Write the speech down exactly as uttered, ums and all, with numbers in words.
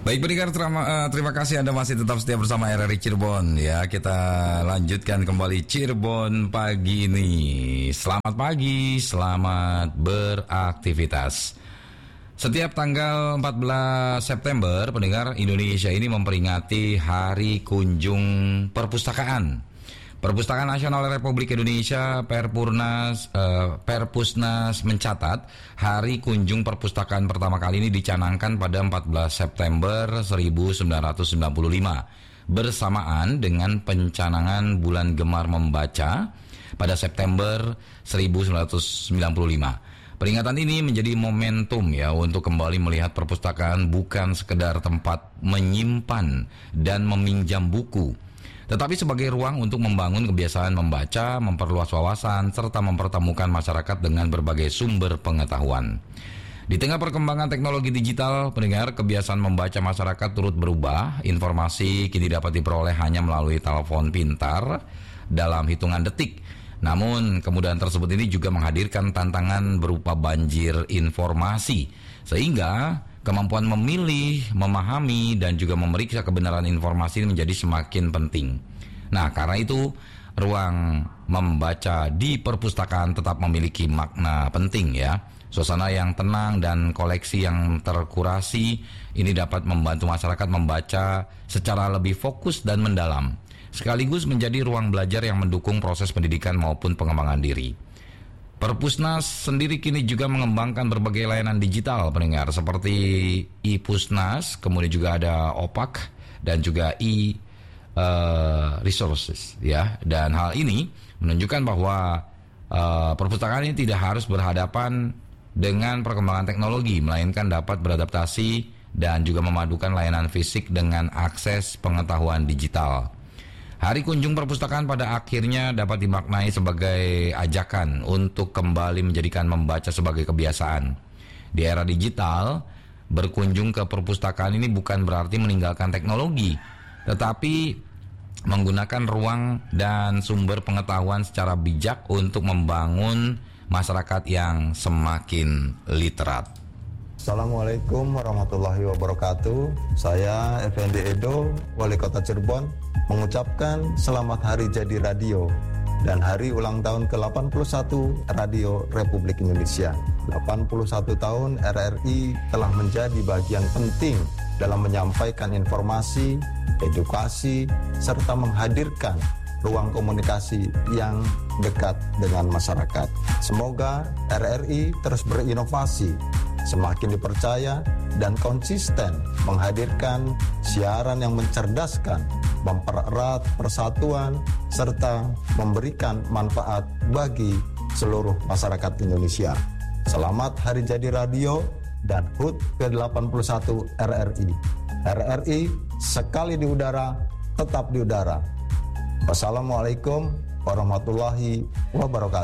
Baik pendengar, terima, uh, terima kasih Anda masih tetap setia bersama R R I Cirebon ya. Kita lanjutkan kembali Cirebon pagi ini. Selamat pagi, selamat beraktivitas. Setiap tanggal empat belas September, pendengar, Indonesia ini memperingati Hari Kunjung Perpustakaan. Perpustakaan Nasional Republik Indonesia Perpurnas eh, Perpusnas mencatat Hari Kunjung Perpustakaan pertama kali ini dicanangkan pada empat belas September seribu sembilan ratus sembilan puluh lima bersamaan dengan pencanangan Bulan Gemar Membaca pada September seribu sembilan ratus sembilan puluh lima. Peringatan ini menjadi momentum ya untuk kembali melihat perpustakaan bukan sekedar tempat menyimpan dan meminjam buku, tetapi sebagai ruang untuk membangun kebiasaan membaca, memperluas wawasan, serta mempertemukan masyarakat dengan berbagai sumber pengetahuan. Di tengah perkembangan teknologi digital, pendengar, kebiasaan membaca masyarakat turut berubah. Informasi kini dapat diperoleh hanya melalui telepon pintar dalam hitungan detik. Namun, kemudahan tersebut ini juga menghadirkan tantangan berupa banjir informasi, sehingga kemampuan memilih, memahami, dan juga memeriksa kebenaran informasi ini menjadi semakin penting. Nah, karena itu, ruang membaca di perpustakaan tetap memiliki makna penting ya. Suasana yang tenang dan koleksi yang terkurasi ini dapat membantu masyarakat membaca secara lebih fokus dan mendalam, sekaligus menjadi ruang belajar yang mendukung proses pendidikan maupun pengembangan diri. Perpusnas sendiri kini juga mengembangkan berbagai layanan digital pendengar seperti iPusnas, kemudian juga ada Opak dan juga e-resources ya. Dan hal ini menunjukkan bahwa uh, perpustakaan ini tidak harus berhadapan dengan perkembangan teknologi, melainkan dapat beradaptasi dan juga memadukan layanan fisik dengan akses pengetahuan digital. Hari Kunjung Perpustakaan pada akhirnya dapat dimaknai sebagai ajakan untuk kembali menjadikan membaca sebagai kebiasaan. Di era digital, berkunjung ke perpustakaan ini bukan berarti meninggalkan teknologi, tetapi menggunakan ruang dan sumber pengetahuan secara bijak untuk membangun masyarakat yang semakin literat. Assalamualaikum warahmatullahi wabarakatuh. Saya Effendi Edo, Wali Kota Cirebon, mengucapkan selamat hari jadi radio dan hari ulang tahun ke delapan puluh satu Radio Republik Indonesia. delapan puluh satu tahun R R I telah menjadi bagian penting dalam menyampaikan informasi, edukasi, serta menghadirkan ruang komunikasi yang dekat dengan masyarakat. Semoga R R I terus berinovasi, semakin dipercaya dan konsisten menghadirkan siaran yang mencerdaskan, mempererat persatuan, serta memberikan manfaat bagi seluruh masyarakat Indonesia. Selamat Hari Jadi Radio dan H U T ke delapan puluh satu R R I. R R I sekali di udara, tetap di udara. Wassalamualaikum warahmatullahi wabarakatuh.